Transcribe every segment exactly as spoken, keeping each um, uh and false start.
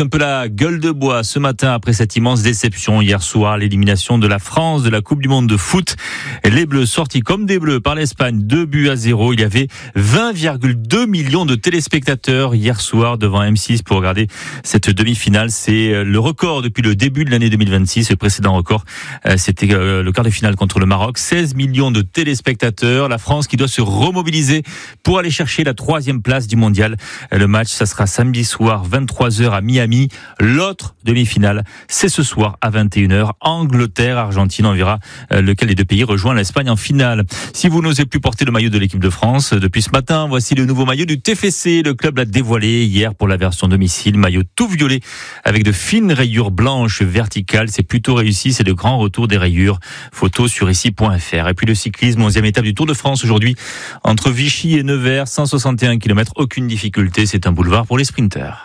un peu la gueule de bois ce matin après cette immense déception hier soir, l'élimination de la France de la Coupe du Monde de foot. Les Bleus sortis comme des Bleus par l'Espagne, deux buts à zéro. Il y avait vingt virgule deux millions de téléspectateurs hier soir devant M six pour regarder cette demi-finale. C'est le record depuis le début de l'année deux mille vingt-six. Le précédent record, c'était le quart de finale contre le Maroc. seize millions de téléspectateurs. La France qui doit se remobiliser pour aller chercher la troisième place du mondial. Le match, ça sera samedi soir, vingt-trois heures à Miami. L'autre demi-finale, c'est ce soir à vingt et une heures. Angleterre, Argentine, on verra lequel des deux pays rejoint l'Espagne en finale. Si vous n'osez plus porter le maillot de l'équipe de France, depuis ce matin, voici le nouveau maillot du T F C. Le club l'a dévoilé hier pour la version domicile. Maillot tout violet avec de fines rayures blanches verticales. C'est plutôt réussi, c'est le grand retour des rayures. Photo sur ici point f r. Et puis le cyclisme, onzième étape du Tour de France aujourd'hui, entre Vichy et Nevers, cent soixante et un kilomètres, aucune difficulté, c'est un boulevard pour les sprinteurs.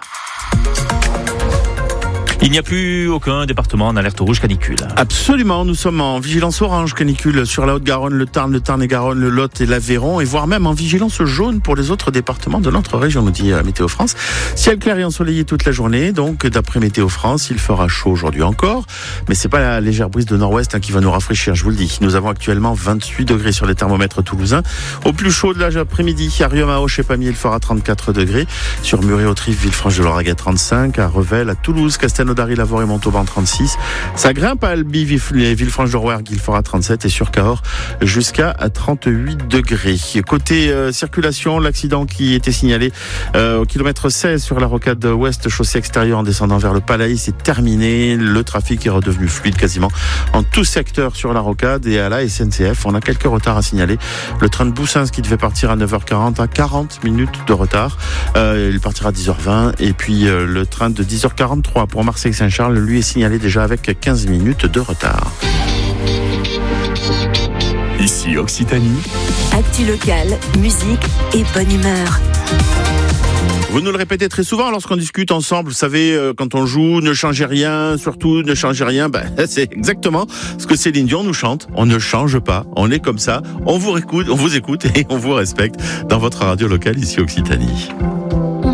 Il n'y a plus aucun département en alerte rouge canicule. Absolument, nous sommes en vigilance orange canicule sur la Haute-Garonne, le Tarn, le Tarn-et-Garonne, le Lot et l'Aveyron, et voire même en vigilance jaune pour les autres départements de notre région, nous dit Météo France. Ciel clair et ensoleillé toute la journée, donc d'après Météo France, il fera chaud aujourd'hui encore, mais c'est pas la légère brise de nord-ouest hein, qui va nous rafraîchir, je vous le dis. Nous avons actuellement vingt-huit degrés sur les thermomètres toulousains. Au plus chaud de l'après-midi, à Riom, à Auch et Pamiers, il fera trente-quatre degrés. Sur Muret-Autrive, Villefranche-de-Lauragais, trente-cinq. À Revel, à Toulouse, Castelnaudary, Lavore et Montauban, trente-six. Ça grimpe à Albi, Villefranche-de-Rouergue, il fera trente-sept. Et sur Cahors, jusqu'à trente-huit degrés. Côté euh, circulation, l'accident qui était signalé euh, au kilomètre seize sur la rocade ouest, chaussée extérieure en descendant vers le Palais, c'est terminé. Le trafic est redevenu fluide quasiment en tout secteur sur la rocade. Et à la S N C F, on a quelques retards à signaler. Le train de Boussins qui devait partir à neuf heures quarante a quarante minutes de retard. Euh, il partira à dix heures vingt. Et puis euh, le train de dix heures quarante-trois pour Marseille-Saint-Charles, lui est signalé déjà avec quinze minutes de retard. Ici Occitanie. Actu locale, musique et bonne humeur. Vous nous le répétez très souvent lorsqu'on discute ensemble, vous savez, euh, quand on joue, ne changez rien, surtout ne changez rien, ben, c'est exactement ce que Céline Dion nous chante. On ne change pas, on est comme ça, on vous écoute, on vous écoute et on vous respecte dans votre radio locale ici Occitanie.